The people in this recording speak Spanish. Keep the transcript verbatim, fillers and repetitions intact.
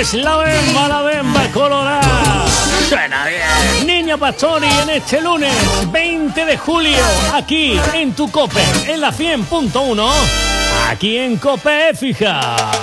Pues la bemba, la bemba colorada. Suena bien. Niño Pastori en este lunes veinte de julio, aquí en tu Cope, en la cien punto uno, aquí en Cope Écija.